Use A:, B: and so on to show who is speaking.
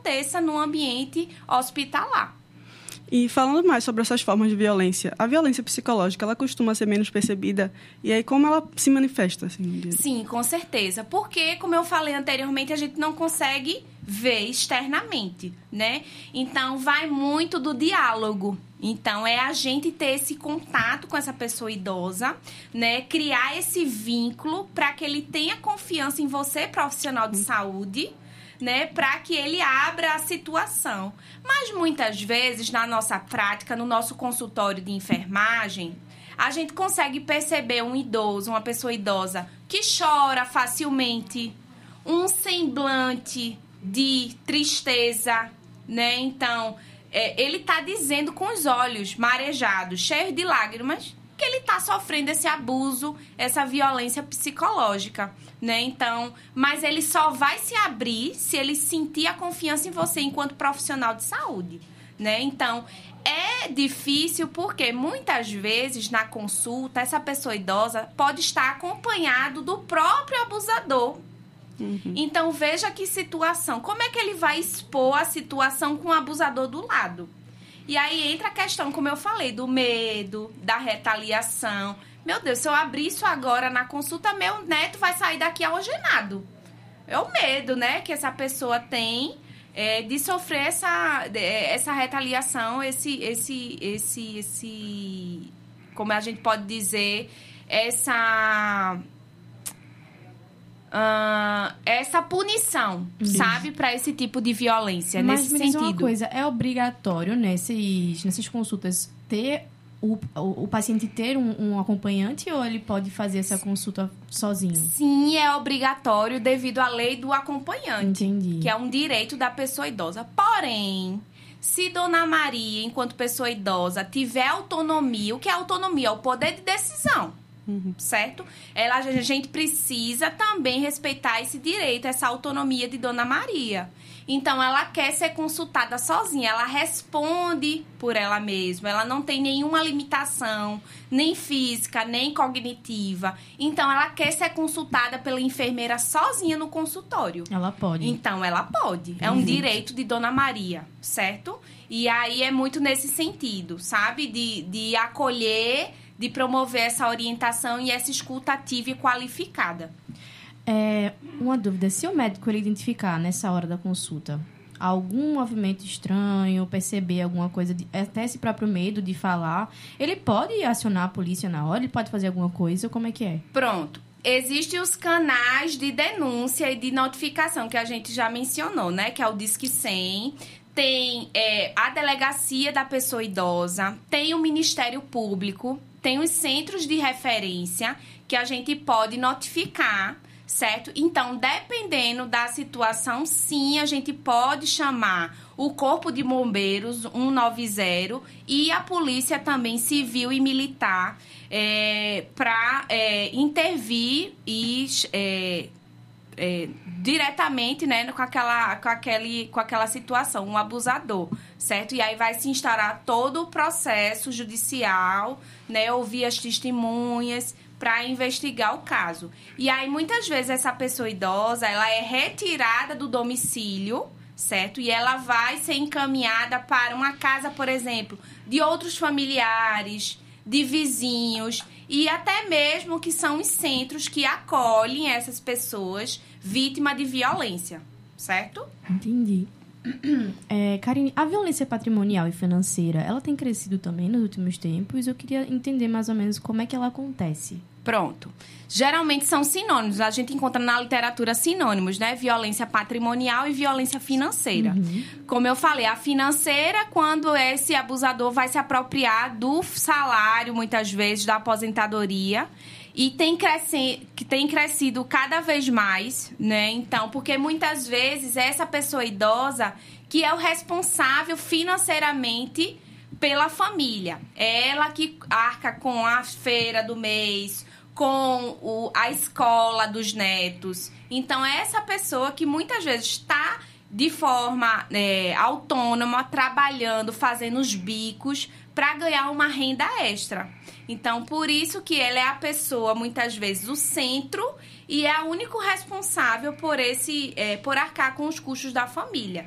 A: aconteça no ambiente hospitalar.
B: E falando mais sobre essas formas de violência, a violência psicológica, ela costuma ser menos percebida? E aí, como ela se manifesta? Assim,
A: Sim, com certeza. Porque, como eu falei anteriormente, a gente não consegue ver externamente, né? Então, vai muito do diálogo. Então, é a gente ter esse contato com essa pessoa idosa, né? Criar esse vínculo para que ele tenha confiança em você, profissional de saúde, né, para que ele abra a situação. Mas muitas vezes, na nossa prática, no nosso consultório de enfermagem, a gente consegue perceber um idoso, uma pessoa idosa, que chora facilmente, um semblante de tristeza, né? Então, ele está dizendo com os olhos marejados, cheios de lágrimas, que ele está sofrendo esse abuso, essa violência psicológica, né? Então, mas ele só vai se abrir se ele sentir a confiança em você enquanto profissional de saúde, né? Então, é difícil porque muitas vezes na consulta essa pessoa idosa pode estar acompanhado do próprio abusador. Então, veja que situação. Como é que ele vai expor a situação com o abusador do lado? E aí entra a questão, como eu falei, do medo, da retaliação. Meu Deus, se eu abrir isso agora na consulta, meu neto vai sair daqui algemado. É o medo, né, que essa pessoa tem de sofrer essa retaliação, como a gente pode dizer, essa punição, sabe, para esse tipo de violência.
C: Mas
A: nesse
C: me diz
A: sentido.
C: uma coisa, é obrigatório nessas consultas ter o paciente ter um acompanhante ou ele pode fazer essa consulta sozinho?
A: Sim, é obrigatório devido à lei do acompanhante.
C: Entendi.
A: Que é um direito da pessoa idosa. Porém, se Dona Maria, enquanto pessoa idosa, tiver autonomia, o que é autonomia? É o poder de decisão. Certo? A gente precisa também respeitar esse direito, essa autonomia de Dona Maria. Então, ela quer ser consultada sozinha, ela responde por ela mesma, ela não tem nenhuma limitação, nem física, nem cognitiva. Então, ela quer ser consultada pela enfermeira sozinha no consultório.
C: Ela pode.
A: Então, ela pode. É um direito de Dona Maria, certo? E aí é muito nesse sentido, sabe? De acolher, de promover essa orientação e essa escuta ativa e qualificada.
C: Uma dúvida, se o médico ele identificar nessa hora da consulta algum movimento estranho, perceber alguma coisa, até esse próprio medo de falar, ele pode acionar a polícia na hora? Ele pode fazer alguma coisa? Como é que é?
A: Pronto. Existem os canais de denúncia e de notificação que a gente já mencionou, né? Que é o Disque 100. Tem a delegacia da pessoa idosa, tem o Ministério Público, tem os centros de referência que a gente pode notificar, certo? Então, dependendo da situação, sim, a gente pode chamar o Corpo de Bombeiros 190 e a Polícia também Civil e Militar para intervir e diretamente, né, com aquela situação, um abusador, certo? E aí vai se instaurar todo o processo judicial, né, ouvir as testemunhas para investigar o caso. E aí, muitas vezes, essa pessoa idosa, ela é retirada do domicílio, certo? E ela vai ser encaminhada para uma casa, por exemplo, de outros familiares, de vizinhos e até mesmo que são os centros que acolhem essas pessoas vítimas de violência, certo?
C: Entendi. Karine, a violência patrimonial e financeira, ela tem crescido também nos últimos tempos? Eu queria entender mais ou menos como é que ela acontece.
A: Pronto. Geralmente são sinônimos. A gente encontra na literatura sinônimos, né? Violência patrimonial e violência financeira. Como eu falei, a financeira, quando esse abusador vai se apropriar do salário, muitas vezes, da aposentadoria. E tem crescido cada vez mais, né? Então, porque muitas vezes é essa pessoa idosa que é o responsável financeiramente pela família. É ela que arca com a feira do mês, com a escola dos netos. Então, é essa pessoa que muitas vezes está de forma autônoma, trabalhando, fazendo os bicos para ganhar uma renda extra. Então, por isso que ela é a pessoa, muitas vezes, o centro e é o único responsável por arcar com os custos da família.